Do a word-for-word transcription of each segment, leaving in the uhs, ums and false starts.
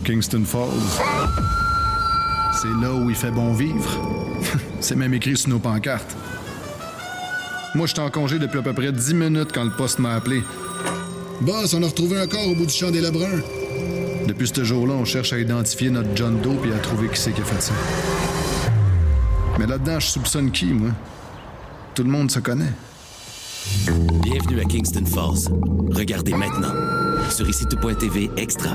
Kingston Falls. C'est là où il fait bon vivre. C'est même écrit sur nos pancartes. Moi, j'étais en congé depuis à peu près dix minutes quand le poste m'a appelé. Boss, on a retrouvé un corps au bout du champ des Lebrun. Depuis ce jour-là, on cherche à identifier notre John Doe et à trouver qui c'est qui a fait ça. Mais là-dedans, je soupçonne qui, moi? Tout le monde se connaît. Bienvenue à Kingston Falls. Regardez maintenant sur ici tout point t v extra.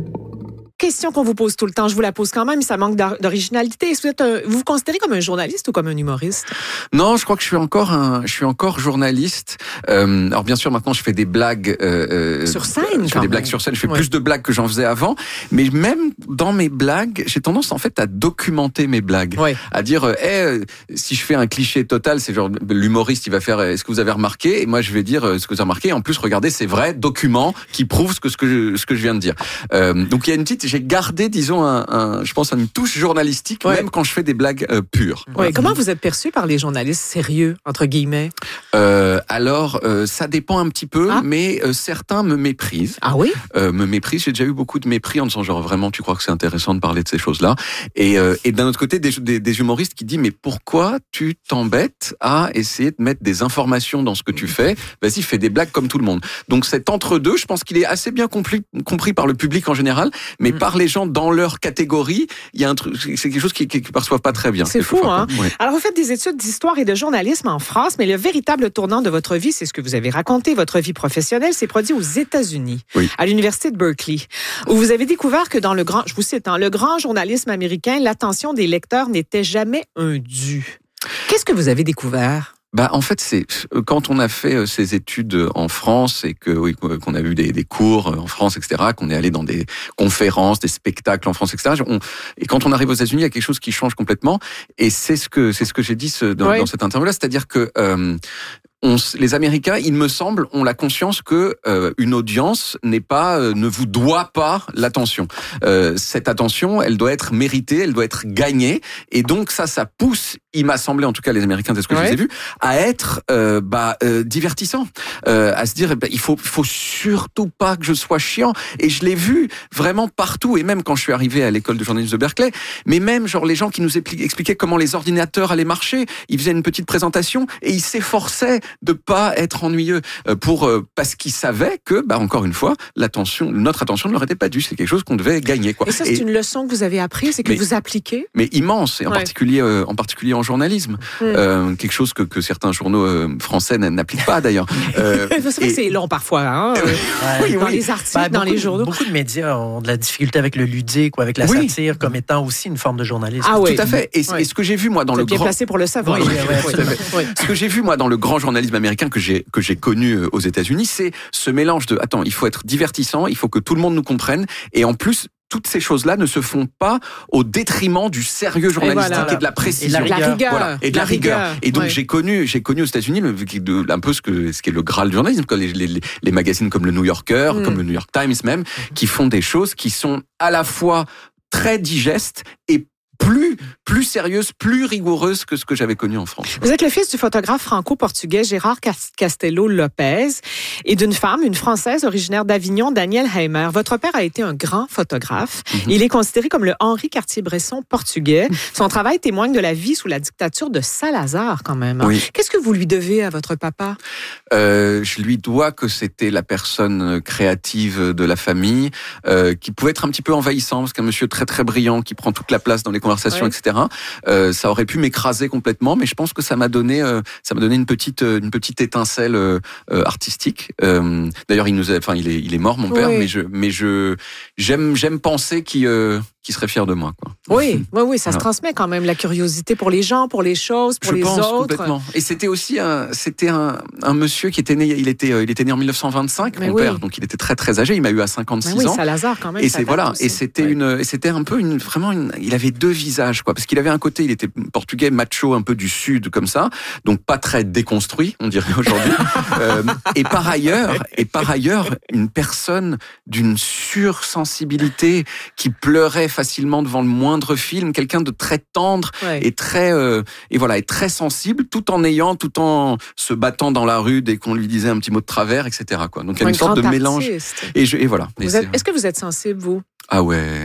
Question qu'on vous pose tout le temps, je vous la pose quand même, ça manque d'originalité. Est-ce que vous, êtes un, vous vous considérez comme un journaliste ou comme un humoriste? Non, je crois que je suis encore un, je suis encore journaliste. Euh, alors bien sûr, maintenant je fais des blagues euh, sur scène. Je fais des blagues sur scène. Je fais ouais. plus de blagues que j'en faisais avant. Mais même dans mes blagues, j'ai tendance en fait à documenter mes blagues, ouais. à dire, euh, hey, si je fais un cliché total, c'est genre l'humoriste, il va faire, est-ce que vous avez remarqué? Et moi je vais dire euh, ce que vous avez remarqué. Et en plus, regardez, c'est vrai, document qui prouve ce que ce que je, ce que je viens de dire. Euh, donc il y a une petite j'ai gardé, disons, un, un, je pense, une touche journalistique, ouais. même quand je fais des blagues euh, pures. Ouais. Comment vous êtes perçu par les journalistes sérieux, entre guillemets? euh, Alors, euh, ça dépend un petit peu, ah. mais euh, certains me méprisent. Ah oui? euh, Me méprisent. J'ai déjà eu beaucoup de mépris en disant, genre, vraiment, tu crois que c'est intéressant de parler de ces choses-là? Et, euh, et d'un autre côté, des, des, des humoristes qui disent, mais pourquoi tu t'embêtes à essayer de mettre des informations dans ce que tu fais? Vas-y, fais des blagues comme tout le monde. Donc, cet entre-deux, je pense qu'il est assez bien compris, compris par le public en général, mais mmh. par les gens dans leur catégorie, il y a un truc, c'est quelque chose qu'ils ne perçoivent pas très bien. C'est fou, hein? Ouais. Alors, vous faites des études d'histoire et de journalisme en France, mais le véritable tournant de votre vie, c'est ce que vous avez raconté, votre vie professionnelle, s'est produit aux États-Unis, oui. à l'université de Berkeley, où vous avez découvert que dans le grand, je vous cite, hein, le grand journalisme américain, l'attention des lecteurs n'était jamais un dû. Qu'est-ce que vous avez découvert? Bah en fait c'est quand on a fait ces études en France et que oui, qu'on a vu des, des cours en France et cetera, qu'on est allé dans des conférences, des spectacles en France et cetera. On, et quand on arrive aux États-Unis, il y a quelque chose qui change complètement. Et c'est ce que c'est ce que j'ai dit ce, dans, oui. dans cette interview-là, c'est-à-dire que euh, On, les Américains, il me semble, ont la conscience que euh, une audience n'est pas, euh, ne vous doit pas l'attention. Euh, cette attention, elle doit être méritée, elle doit être gagnée, et donc ça, ça pousse, il m'a semblé, en tout cas les Américains, c'est ce que ouais. je les ai vus, à être euh, bah euh, divertissant, euh, à se dire, bah, il faut, faut surtout pas que je sois chiant. Et je l'ai vu vraiment partout, et même quand je suis arrivé à l'école de journalisme de Berkeley, mais même genre les gens qui nous expliquaient comment les ordinateurs allaient marcher, ils faisaient une petite présentation et ils s'efforçaient de pas être ennuyeux pour parce qu'ils savaient que bah encore une fois l'attention notre attention ne leur était pas due, c'est quelque chose qu'on devait gagner quoi. Et ça c'est et, une leçon que vous avez apprise et que mais, vous appliquez. Mais immense et en ouais. particulier euh, en particulier en journalisme mm. euh, quelque chose que que certains journaux euh, français n'appliquent pas d'ailleurs. Euh, c'est vrai et... que c'est long parfois hein, euh, ouais, dans oui. les articles, bah, dans beaucoup, les journaux. Beaucoup de médias ont de la difficulté avec le ludique ou avec la oui. satire comme étant aussi une forme de journalisme. Ah oui, tout à fait. Et, ouais. et ce que j'ai vu moi dans Vous le bien grand placé pour le savoir. Oui, oui, oui, oui. Ce que j'ai vu moi dans le grand journalisme américain que j'ai que j'ai connu aux États-Unis, c'est ce mélange de attends, il faut être divertissant, il faut que tout le monde nous comprenne, et en plus toutes ces choses-là ne se font pas au détriment du sérieux journalistique et, voilà, et de la précision, et de la rigueur, voilà, et de la, la rigueur. rigueur. Et donc ouais. j'ai connu, j'ai connu aux États-Unis le, de, un peu ce que ce qui est le Graal du journalisme, les, les, les magazines comme le New Yorker, mm. comme le New York Times même, mm. qui font des choses qui sont à la fois très digestes et plus plus sérieuse, plus rigoureuse que ce que j'avais connu en France. Vous êtes le fils du photographe franco-portugais Gérard Castelo Lopez et d'une femme, une Française originaire d'Avignon, Danielle Heimer. Votre père a été un grand photographe. Mm-hmm. Il est considéré comme le Henri Cartier-Bresson portugais. Son travail témoigne de la vie sous la dictature de Salazar quand même. Oui. Qu'est-ce que vous lui devez à votre papa? Euh, je lui dois que c'était la personne créative de la famille, euh, qui pouvait être un petit peu envahissant, parce qu'un monsieur très très brillant qui prend toute la place dans les conversations, oui. et cetera. Euh, ça aurait pu m'écraser complètement, mais je pense que ça m'a donné, euh, ça m'a donné une petite, une petite étincelle euh, artistique. Euh, d'ailleurs, il nous, a, enfin, il est, il est mort, mon père, oui. mais je, mais je, j'aime, j'aime penser qu'il, euh, qu'il serait fier de moi, quoi. Oui, oui, oui, ça voilà. se transmet quand même la curiosité pour les gens, pour les choses, pour je les pense, autres. Complètement. Et c'était aussi un, c'était un, un monsieur qui était né, il était, il était né en dix-neuf cent vingt-cinq, mais mon oui. père, donc il était très très âgé. Il m'a eu à cinquante-six mais oui, ans. Salazar quand même. Et c'est voilà, aussi. et c'était ouais. une, et c'était un peu une, vraiment une, il avait deux visages, quoi, parce qu'il avait un côté, il était portugais macho, un peu du sud comme ça, donc pas très déconstruit, on dirait aujourd'hui. euh, et par ailleurs, et par ailleurs, une personne d'une sursensibilité qui pleurait facilement devant le moindre film, quelqu'un de très tendre ouais. et très euh, et voilà, et très sensible, tout en ayant, tout en se battant dans la rue dès qu'on lui disait un petit mot de travers, et cetera. Quoi. Donc il y a une, une sorte de mélange. Et, je, et voilà. Vous êtes, est-ce que vous êtes sensible, vous? Ah ouais,